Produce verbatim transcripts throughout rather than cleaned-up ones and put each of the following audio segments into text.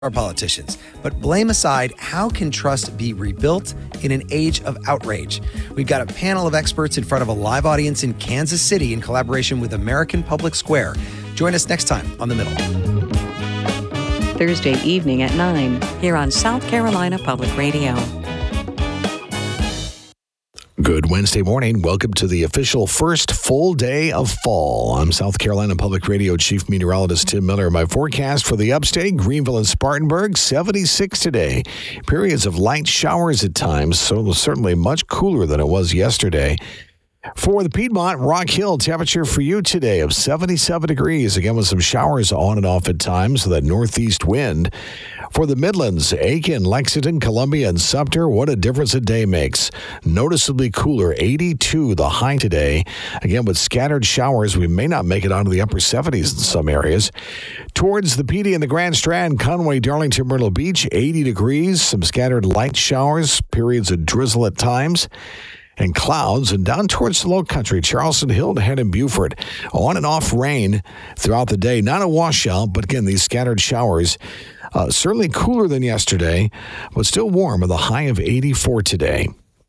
our politicians. But blame aside, how can trust be rebuilt in an age of outrage? We've got a panel of experts in front of a live audience in Kansas City in collaboration with American Public Square. Join us next time on The Middle. Thursday evening at nine here on South Carolina Public Radio. Good Wednesday morning. Welcome to the official first full day of fall. I'm South Carolina Public Radio Chief Meteorologist Tim Miller. My forecast for the upstate, Greenville and Spartanburg, seventy-six today. Periods of light showers at times, so certainly much cooler than it was yesterday. For the Piedmont, Rock Hill, temperature for you today of seventy-seven degrees, again with some showers on and off at times, so that northeast wind. For the Midlands, Aiken, Lexington, Columbia, and Sumter, what a difference a day makes. Noticeably cooler, eighty-two the high today. Again, with scattered showers, we may not make it onto the upper seventies in some areas. Towards the P D and the Grand Strand, Conway, Darlington, Myrtle Beach, eighty degrees, some scattered light showers, periods of drizzle at times. And clouds, and down towards the low country, Charleston, Hilton Head, and Beaufort. On and off rain throughout the day. Not a washout, but again, these scattered showers. Uh, certainly cooler than yesterday, but still warm with a high of eighty-four today.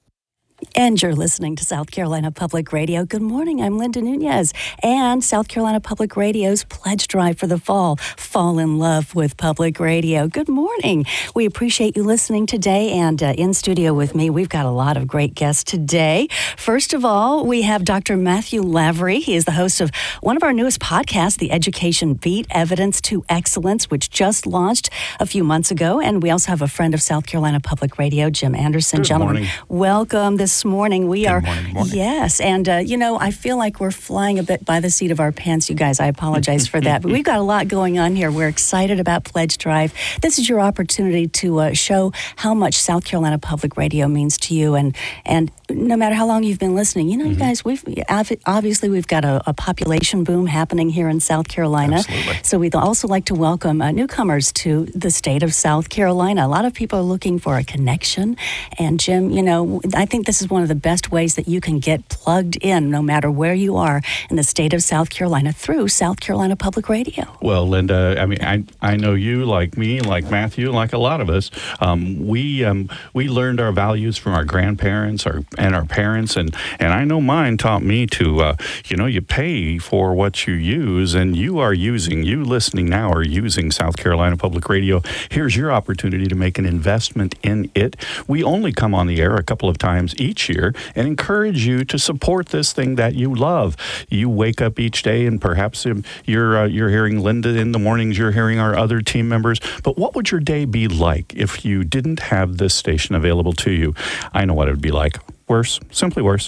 And you're listening to South Carolina Public Radio. Good morning. I'm Linda Nunez. And South Carolina Public Radio's pledge drive for the fall. Fall in love with public radio. Good morning. We appreciate you listening today. And uh, in studio with me, we've got a lot of great guests today. First of all, we have Doctor Matthew Lavery. He is the host of one of our newest podcasts, The Education Beat, Evidence to Excellence, which just launched a few months ago. And we also have a friend of South Carolina Public Radio, Jim Anderson. Good Gentlemen, morning. Welcome this This morning. We Good are, morning, morning. yes, and uh, you know, I feel like we're flying a bit by the seat of our pants, you guys. I apologize for that, but we've got a lot going on here. We're excited about Pledge Drive. This is your opportunity to uh, show how much South Carolina Public Radio means to you, and and no matter how long you've been listening, you know, mm-hmm. you guys, we've obviously we've got a, a population boom happening here in South Carolina. Absolutely. So we'd also like to welcome uh, newcomers to the state of South Carolina. A lot of people are looking for a connection, and Jim, you know, I think this is one of the best ways that you can get plugged in no matter where you are in the state of South Carolina through South Carolina Public Radio. Well, Linda, I mean, I I know you, like me, like Matthew, like a lot of us. Um, we um, we learned our values from our grandparents our, and our parents, and, and I know mine taught me to, uh, you know, you pay for what you use, and you are using, you listening now are using South Carolina Public Radio. Here's your opportunity to make an investment in it. We only come on the air a couple of times each year, and encourage you to support this thing that you love. You wake up each day, and perhaps you're uh, you're hearing Linda in the mornings, you're hearing our other team members, but what would your day be like if you didn't have this station available to you? I know what it would be like. Worse, simply worse.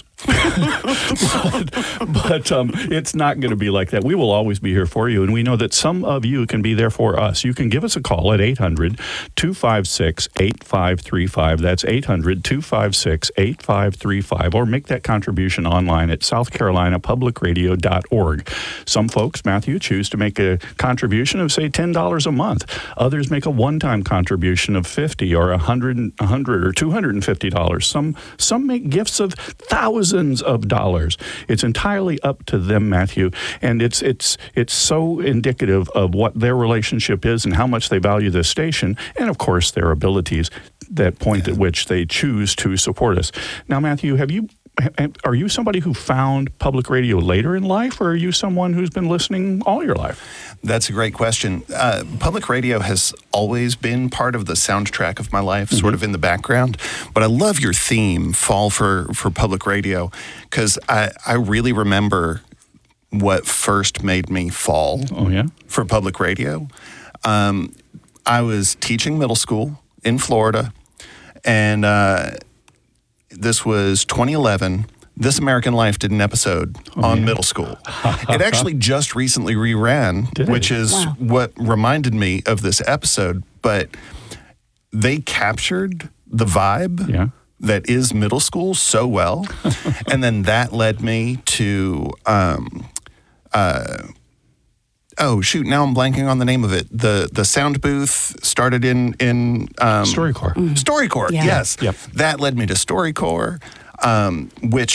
but but um, it's not going to be like that. We will always be here for you, and we know that some of you can be there for us. You can give us a call at eight hundred, two five six, eight five three five. That's eight hundred, two five six, eight five three five, or make that contribution online at south carolina public radio dot org. Some folks, Matthew, choose to make a contribution of, say, ten dollars a month. Others make a one-time contribution of fifty dollars or one hundred dollars, one hundred dollars or two hundred fifty dollars. Some, some make gifts of thousands of dollars. It's entirely up to them, Matthew, and it's it's it's so indicative of what their relationship is and how much they value this station, and of course their abilities, that point at which they choose to support us. Now, Matthew, have you are you somebody who found public radio later in life, or are you someone who's been listening all your life? That's a great question. Uh, public radio has always been part of the soundtrack of my life, mm-hmm. sort of in the background. But I love your theme, Fall for, for Public Radio, because I, I really remember what first made me fall oh, yeah? for public radio. Um, I was teaching middle school in Florida, and uh, this was twenty eleven. This American Life did an episode oh, on yeah. middle school. It actually just recently reran, did which it? is wow. what reminded me of this episode. But they captured the vibe yeah. that is middle school so well. And then that led me to, um, uh, oh, shoot, now I'm blanking on the name of it. The the sound booth started in... in um, StoryCorps. Mm-hmm. StoryCorps, yeah. yes. Yep. That led me to StoryCorps. Um, which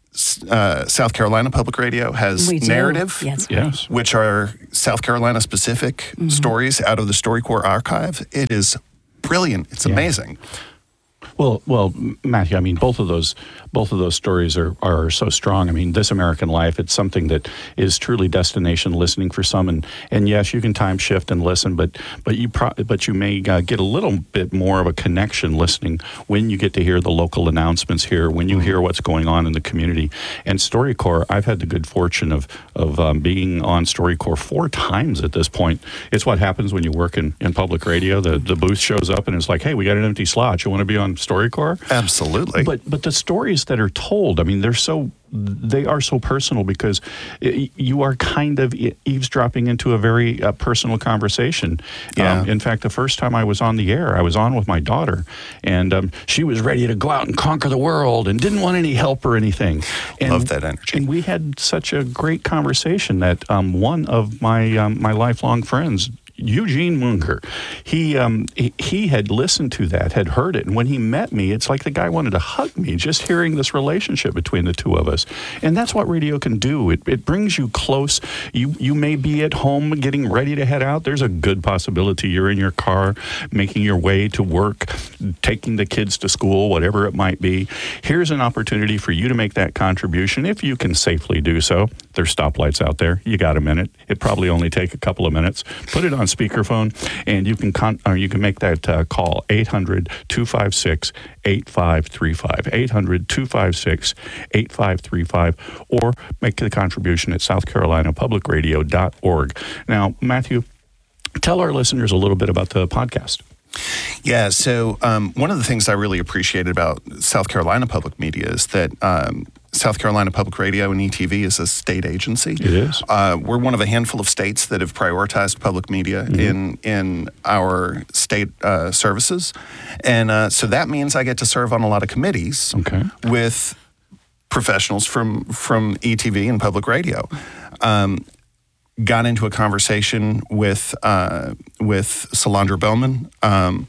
uh, South Carolina Public Radio has We do. narrative, Yes. Yes. which are South Carolina specific Mm-hmm. stories out of the StoryCorps archive. It is brilliant. It's Yeah. amazing. Well, well, Matthew, I mean, both of those, both of those stories are, are so strong. I mean, This American Life, it's something that is truly destination listening for some, and, and yes, you can time shift and listen, but but you pro- but you may uh, get a little bit more of a connection listening when you get to hear the local announcements here, when you hear what's going on in the community. And StoryCorps, I've had the good fortune of of um, being on StoryCorps four times at this point. It's what happens when you work in, in public radio. The the booth shows up and it's like, hey, we got an empty slot. You want to be on StoryCorps? Absolutely. But but the stories that are told, I mean, they're so they are so personal because i you are kind of e- eavesdropping into a very uh, personal conversation. Yeah. Um, in fact, the first time I was on the air, I was on with my daughter, and um, she was ready to go out and conquer the world and didn't want any help or anything. And, Love that energy. And we had such a great conversation that um, one of my um, my lifelong friends, Eugene Munger, he, um, he he had listened to that, had heard it, and when he met me, it's like the guy wanted to hug me just hearing this relationship between the two of us. And that's what radio can do. It, it brings you close. You you may be at home getting ready to head out. There's a good possibility you're in your car making your way to work, taking the kids to school, whatever it might be. Here's an opportunity for you to make that contribution if you can safely do so. There's stoplights out there. You got a minute. It probably only take a couple of minutes. Put it on speakerphone, and you can con- or you can make that uh, call eight hundred, two five six, eight five three five eight hundred, two five six, eight five three five or make the contribution at south carolina public radio dot org. Now, Matthew, tell our listeners a little bit about the podcast. Yeah, so um, one of the things I really appreciated about South Carolina Public Media is that um, South Carolina Public Radio and E T V is a state agency. It is. Uh, we're one of a handful of states that have prioritized public media mm-hmm. in in our state uh, services, and uh, so that means I get to serve on a lot of committees Okay. with professionals from from E T V and public radio. Um, got into a conversation with uh, with Solandra Bowman um,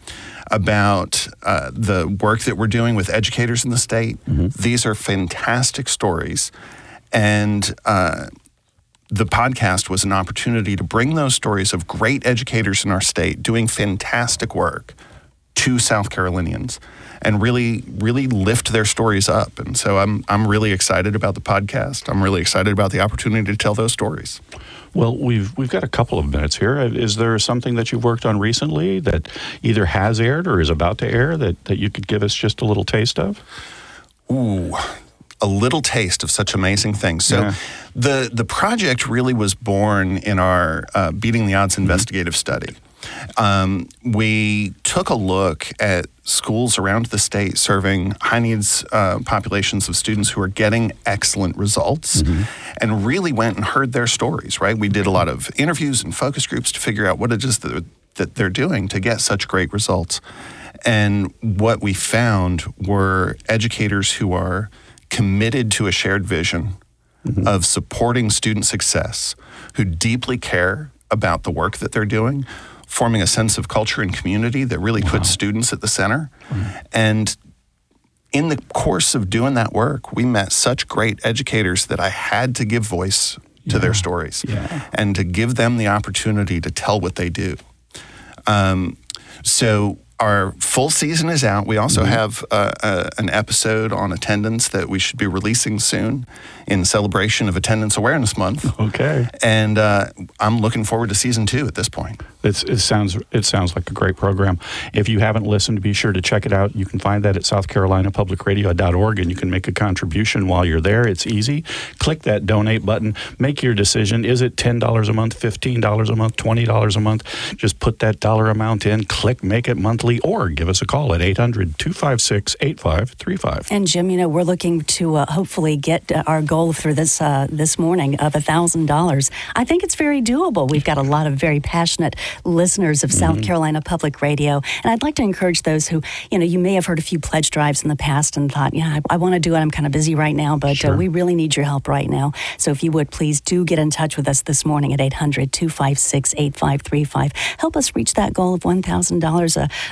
about uh, the work that we're doing with educators in the state. Mm-hmm. These are fantastic stories, and uh, the podcast was an opportunity to bring those stories of great educators in our state doing fantastic work to South Carolinians and really, really lift their stories up. And so I'm I'm really excited about the podcast. I'm really excited about the opportunity to tell those stories. Well, we've we've got a couple of minutes here. Is there something that you've worked on recently that either has aired or is about to air that, that you could give us just a little taste of? Ooh, a little taste of such amazing things. So Yeah. the, the project really was born in our uh, Beating the Odds investigative study. Um, we took a look at schools around the state serving high needs uh, populations of students who are getting excellent results mm-hmm. and really went and heard their stories, right? We did a lot of interviews and focus groups to figure out what it is that, that they're doing to get such great results. And what we found were educators who are committed to a shared vision mm-hmm. of supporting student success, who deeply care about the work that they're doing, forming a sense of culture and community that really wow. puts students at the center. Mm. And in the course of doing that work, we met such great educators that I had to give voice to yeah. their stories yeah. and to give them the opportunity to tell what they do. Um, so our full season is out. We also mm-hmm. have uh, uh, an episode on attendance that we should be releasing soon in celebration of Attendance Awareness Month. Okay. And uh, I'm looking forward to season two at this point. It's, it sounds it sounds like a great program. If you haven't listened, be sure to check it out. You can find that at south carolina public radio dot org, and you can make a contribution while you're there. It's easy. Click that donate button. Make your decision. Is it ten dollars a month, fifteen dollars a month, twenty dollars a month? Just put that dollar amount in, click Make It Monthly, or give us a call at eight hundred, two five six, eight five three five. And Jim, you know, we're looking to uh, hopefully get uh, our goal through this uh, this morning of one thousand dollars. I think it's very doable. We've got a lot of very passionate listeners of South mm-hmm. Carolina Public Radio. And I'd like to encourage those who, you know, you may have heard a few pledge drives in the past and thought, yeah, I, I want to do it. I'm kind of busy right now, but sure. uh, we really need your help right now. So if you would, please do get in touch with us this morning at eight hundred, two five six, eight five three five. Help us reach that goal of one thousand dollars. A,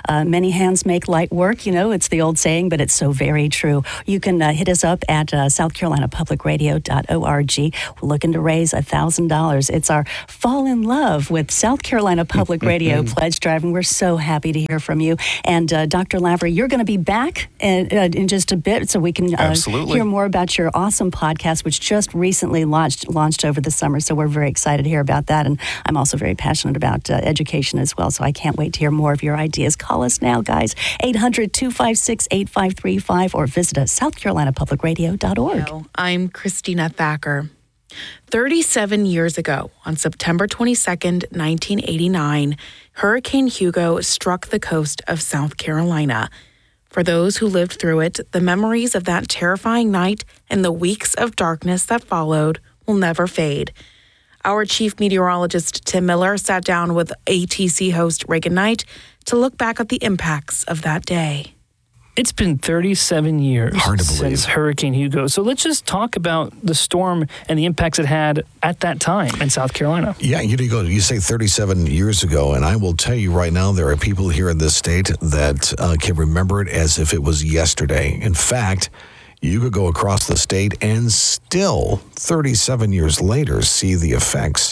Uh, many hands make light work. You know, it's the old saying, but it's so very true. You can uh, hit us up at uh, south carolina public radio dot org. We're looking to raise one thousand dollars. It's our Fall in Love with South Carolina Public Radio pledge drive, and we're so happy to hear from you. And uh, Doctor Lavery, you're going to be back in, uh, in just a bit, so we can uh, hear more about your awesome podcast, which just recently launched launched over the summer. So we're very excited to hear about that. And I'm also very passionate about uh, education as well. So I can't wait to hear more of your ideas. Call us now, guys, eight hundred, two five six, eight five three five, or visit us, south carolina public radio dot org. Hello, I'm Christina Thacker. thirty-seven years ago, on September twenty-second, nineteen eighty-nine, Hurricane Hugo struck the coast of South Carolina. For those who lived through it, the memories of that terrifying night and the weeks of darkness that followed will never fade. Our chief meteorologist, Tim Miller, sat down with A T C host Reagan Knight to look back at the impacts of that day. It's been thirty-seven years Hard to believe. since Hurricane Hugo. So let's just talk about the storm and the impacts it had at that time in South Carolina. Yeah, you go. You say thirty-seven years ago, and I will tell you right now, there are people here in this state that uh, can remember it as if it was yesterday. In fact, you could go across the state and still, thirty-seven years later, see the effects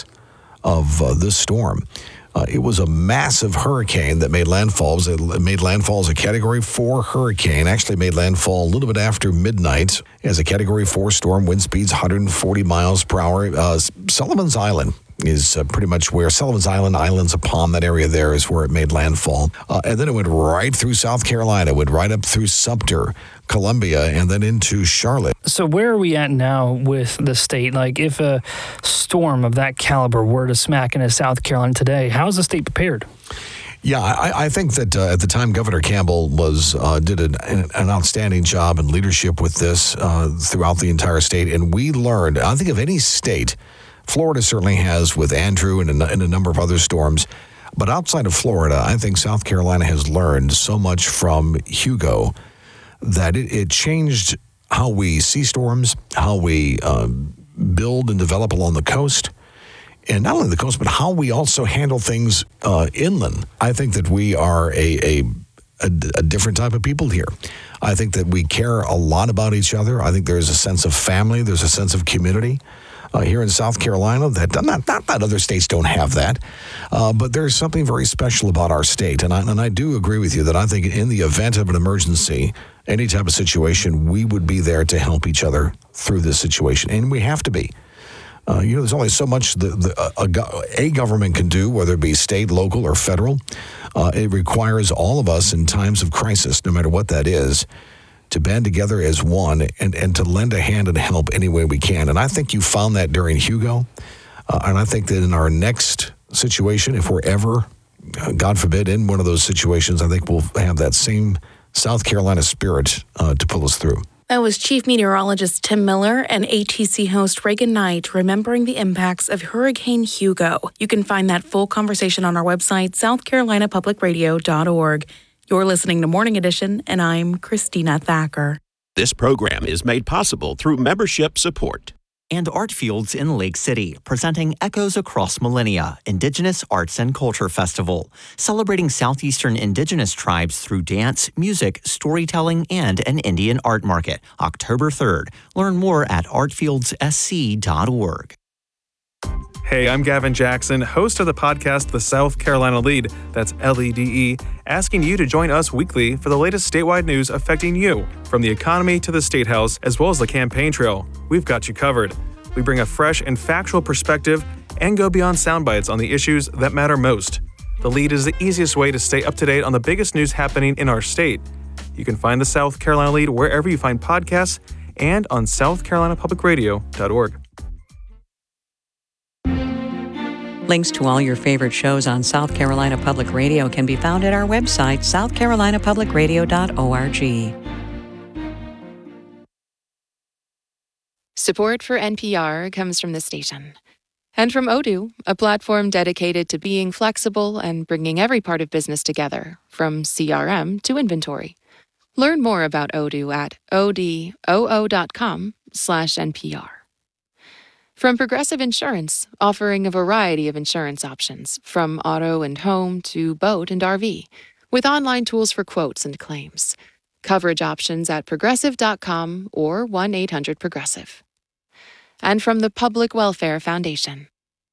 of uh, this storm. Uh, it was a massive hurricane that made landfalls. It made landfall as a Category four hurricane. Actually made landfall a little bit after midnight as a Category four storm. Wind speeds one hundred forty miles per hour. Uh, Sullivan's Island is uh, pretty much where Sullivan's Island, Islands upon that area there is where it made landfall. Uh, and then it went right through South Carolina, went right up through Sumter, Columbia, and then into Charlotte. So where are we at now with the state? Like, if a storm of that caliber were to smack into South Carolina today, how is the state prepared? Yeah, I, I think that uh, at the time Governor Campbell was uh, did an, an outstanding job in leadership with this uh, throughout the entire state, and we learned. I think of any state, Florida certainly has with Andrew and a, and a number of other storms, but outside of Florida, I think South Carolina has learned so much from Hugo that it, it changed how we see storms, how we uh, build and develop along the coast. And not only the coast, but how we also handle things uh, inland. I think that we are a, a, a, a different type of people here. I think that we care a lot about each other. I think there's a sense of family. There's a sense of community uh, here in South Carolina. That not, not that other states don't have that, uh, but there's something very special about our state. And I, and I do agree with you that I think in the event of an emergency, any type of situation, we would be there to help each other through this situation. And we have to be. Uh, you know, there's only so much the, the, a, a government can do, whether it be state, local, or federal. Uh, it requires all of us in times of crisis, no matter what that is, to band together as one and, and to lend a hand and help any way we can. And I think you found that during Hugo. Uh, and I think that in our next situation, if we're ever, uh, God forbid, in one of those situations, I think we'll have that same South Carolina spirit uh, to pull us through. That was Chief Meteorologist Tim Miller and A T C host Reagan Knight remembering the impacts of Hurricane Hugo. You can find that full conversation on our website, south carolina public radio dot org. You're listening to Morning Edition, and I'm Christina Thacker. This program is made possible through membership support. And Artfields in Lake City, presenting Echoes Across Millennia, Indigenous Arts and Culture Festival, celebrating Southeastern Indigenous tribes through dance, music, storytelling, and an Indian art market, October third. Learn more at artfields s c dot org. Hey, I'm Gavin Jackson, host of the podcast The South Carolina Lead, that's L E D E, asking you to join us weekly for the latest statewide news affecting you, from the economy to the State House, as well as the campaign trail. We've got you covered. We bring a fresh and factual perspective and go beyond sound bites on the issues that matter most. The Lead is the easiest way to stay up to date on the biggest news happening in our state. You can find the South Carolina Lead wherever you find podcasts and on south carolina public radio dot org. Links to all your favorite shows on South Carolina Public Radio can be found at our website, south carolina public radio dot org. Support for N P R comes from the station. And from Odoo, a platform dedicated to being flexible and bringing every part of business together, from C R M to inventory. Learn more about Odoo at odoo dot com slash N P R. From Progressive Insurance, offering a variety of insurance options, from auto and home to boat and R V. with online tools for quotes and claims. Coverage options at progressive dot com or one eight hundred progressive. And from the Public Welfare Foundation.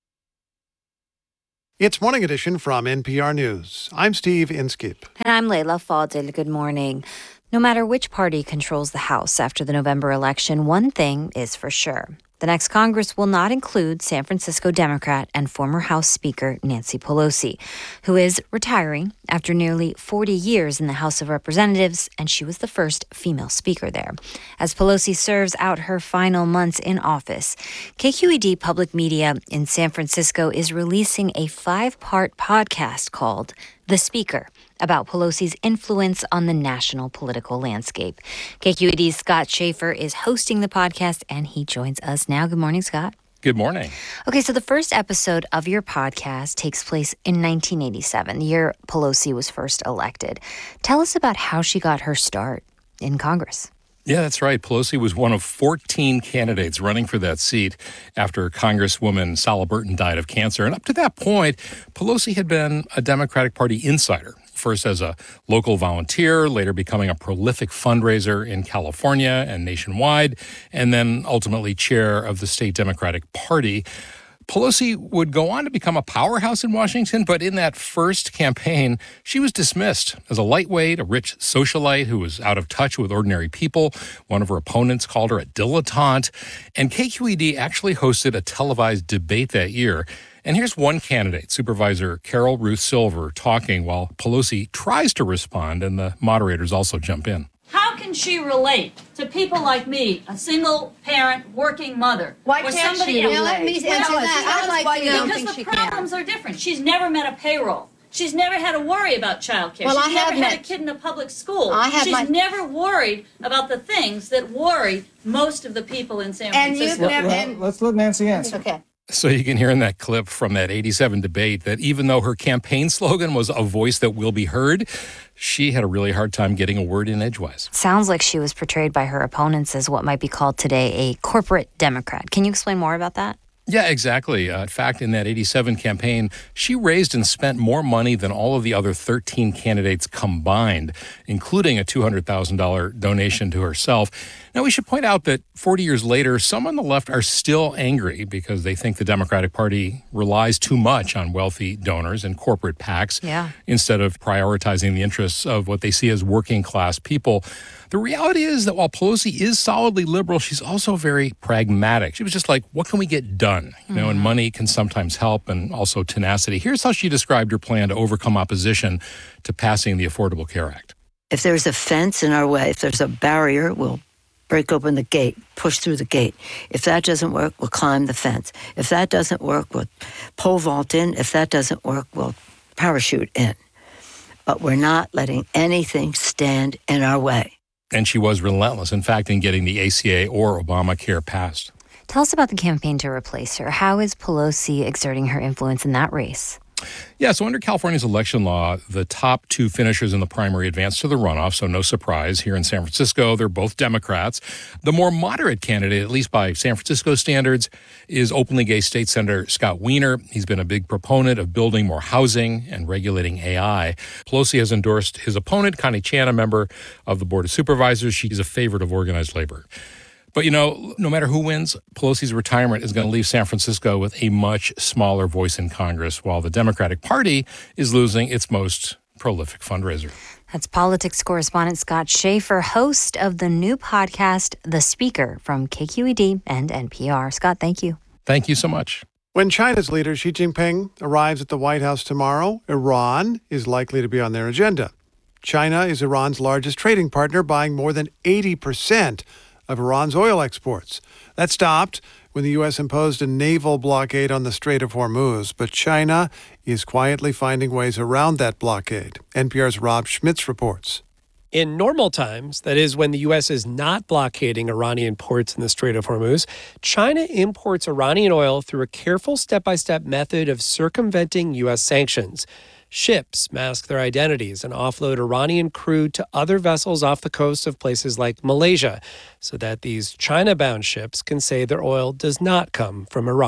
It's Morning Edition from N P R News. I'm Steve Inskip. And I'm Layla Fadil. Good morning. No matter which party controls the House after the November election, one thing is for sure. The next Congress will not include San Francisco Democrat and former House Speaker Nancy Pelosi, who is retiring after nearly forty years in the House of Representatives, and she was the first female speaker there. As Pelosi serves out her final months in office, K Q E D Public Media in San Francisco is releasing a five-part podcast called The Speaker, about Pelosi's influence on the national political landscape. K Q E D's Scott Schaefer is hosting the podcast, and he joins us now. Good morning, Scott. Good morning. Okay, so the first episode of your podcast takes place in nineteen eighty-seven, the year Pelosi was first elected. Tell us about how she got her start in Congress. Yeah, that's right. Pelosi was one of fourteen candidates running for that seat after Congresswoman Sala Burton died of cancer. And up to that point, Pelosi had been a Democratic Party insider, first as a local volunteer, later becoming a prolific fundraiser in California and nationwide, and then ultimately chair of the state Democratic Party. Pelosi would go on to become a powerhouse in Washington, but in that first campaign, she was dismissed as a lightweight, a rich socialite who was out of touch with ordinary people. One of her opponents called her a dilettante. And K Q E D actually hosted a televised debate that year. And here's one candidate, Supervisor Carol Ruth Silver, talking while Pelosi tries to respond, and the moderators also jump in. How can she relate to people like me, a single-parent working mother? Why or can't somebody she else? relate? Let me answer Well, that. I'd like to know. Because the problems are different. She's never met a payroll. She's never had to worry about child care. Well, She's I never have had met- a kid in a public school. I have She's my- never worried about the things that worry most of the people in San And Francisco. you've never- and- Let's let Nancy answer. Okay. So you can hear in that clip from that eighty-seven debate that even though her campaign slogan was a voice that will be heard, she had a really hard time getting a word in edgewise. Sounds like she was portrayed by her opponents as what might be called today a corporate Democrat. Can you explain more about that? Yeah, exactly. Uh, in fact, in that eighty-seven campaign, she raised and spent more money than all of the other thirteen candidates combined, including a two hundred thousand dollars donation to herself. Now, we should point out that forty years later, some on the left are still angry because they think the Democratic Party relies too much on wealthy donors and corporate PACs yeah. instead of prioritizing the interests of what they see as working class people. The reality is that while Pelosi is solidly liberal, she's also very pragmatic. She was just like, what can we get done? You know, mm-hmm. and money can sometimes help, and also tenacity. Here's how she described her plan to overcome opposition to passing the Affordable Care Act. If there's a fence in our way, if there's a barrier, we'll break open the gate, push through the gate. If that doesn't work, we'll climb the fence. If that doesn't work, we'll pole vault in. If that doesn't work, we'll parachute in. But we're not letting anything stand in our way. And she was relentless, in fact, in getting the A C A or Obamacare passed. Tell us about the campaign to replace her. How is Pelosi exerting her influence in that race? Yeah, so under California's election law, the top two finishers in the primary advance to the runoff, so no surprise. Here in San Francisco, they're both Democrats. The more moderate candidate, at least by San Francisco standards, is openly gay State Senator Scott Wiener. He's been a big proponent of building more housing and regulating A I. Pelosi has endorsed his opponent, Connie Chan, a member of the Board of Supervisors. She's a favorite of organized labor. But, you know, no matter who wins, Pelosi's retirement is going to leave San Francisco with a much smaller voice in Congress, while the Democratic Party is losing its most prolific fundraiser. That's politics correspondent Scott Schaefer, host of the new podcast, The Speaker, from K Q E D and N P R. Scott, thank you. Thank you so much. When China's leader Xi Jinping arrives at the White House tomorrow, Iran is likely to be on their agenda. China is Iran's largest trading partner, buying more than eighty percent of Iran's oil exports. That stopped when the U S imposed a naval blockade on the Strait of Hormuz, but China is quietly finding ways around that blockade. N P R's Rob Schmitz reports. In normal times, that is when the U S is not blockading Iranian ports in the Strait of Hormuz, China imports Iranian oil through a careful step-by-step method of circumventing U S sanctions. Ships mask their identities and offload Iranian crude to other vessels off the coast of places like Malaysia, so that these China-bound ships can say their oil does not come from Iran.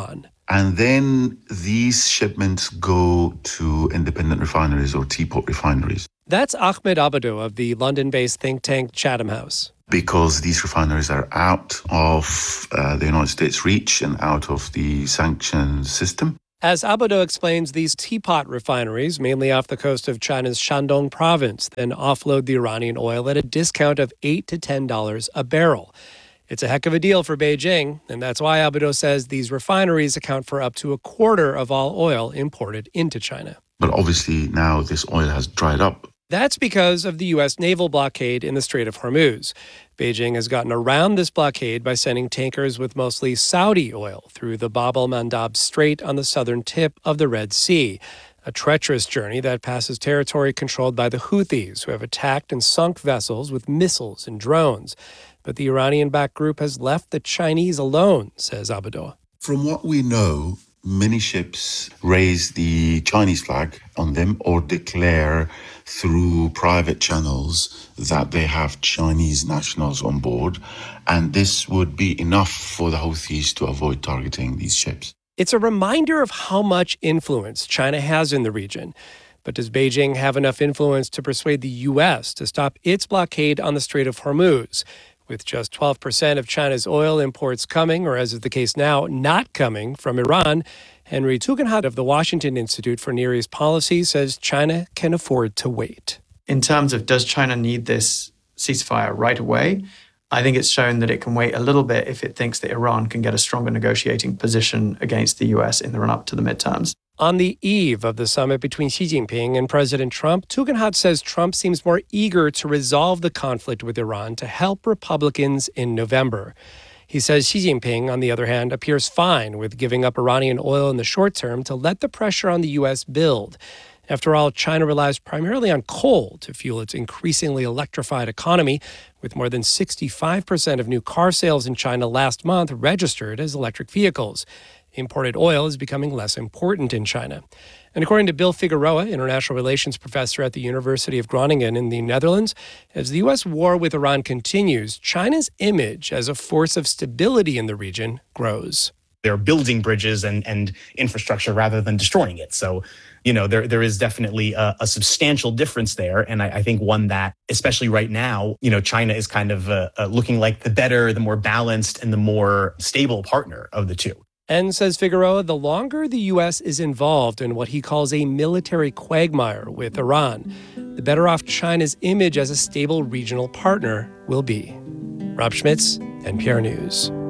And then these shipments go to independent refineries or teapot refineries. That's Ahmed Abado of the London-based think tank Chatham House. Because these refineries are out of uh, the United States' reach and out of the sanctions system. As Abado explains, these teapot refineries, mainly off the coast of China's Shandong province, then offload the Iranian oil at a discount of eight to ten dollars a barrel. It's a heck of a deal for Beijing, and that's why Abado says these refineries account for up to a quarter of all oil imported into China. But obviously now this oil has dried up. That's because of the U S naval blockade in the Strait of Hormuz. Beijing has gotten around this blockade by sending tankers with mostly Saudi oil through the Bab el-Mandab Strait on the southern tip of the Red Sea, a treacherous journey that passes territory controlled by the Houthis, who have attacked and sunk vessels with missiles and drones. But the Iranian-backed group has left the Chinese alone, says Abado. From what we know, many ships raise the Chinese flag on them or declare through private channels that they have Chinese nationals on board, and this would be enough for the Houthis to avoid targeting these ships. It's a reminder of how much influence China has in the region. But does Beijing have enough influence to persuade the U S to stop its blockade on the Strait of Hormuz? With just twelve percent of China's oil imports coming, or as is the case now, not coming from Iran, Henry Tugendhat of the Washington Institute for Near East Policy says China can afford to wait. In terms of does China need this ceasefire right away, I think it's shown that it can wait a little bit if it thinks that Iran can get a stronger negotiating position against the U S in the run-up to the midterms. On the eve of the summit between Xi Jinping and President Trump, Tugendhat says Trump seems more eager to resolve the conflict with Iran to help Republicans in November. He says Xi Jinping, on the other hand, appears fine with giving up Iranian oil in the short term to let the pressure on the U S build. After all, China relies primarily on coal to fuel its increasingly electrified economy, with more than sixty-five percent of new car sales in China last month registered as electric vehicles. Imported oil is becoming less important in China. And according to Bill Figueroa, international relations professor at the University of Groningen in the Netherlands, as the U S war with Iran continues, China's image as a force of stability in the region grows. They're building bridges and, and infrastructure rather than destroying it. So, you know, there there is definitely a, a substantial difference there. And I, I think one that, especially right now, you know, China is kind of uh, uh, looking like the better, the more balanced, and the more stable partner of the two. And, says Figueroa, the longer the U S is involved in what he calls a military quagmire with Iran, the better off China's image as a stable regional partner will be. Rob Schmitz, N P R News.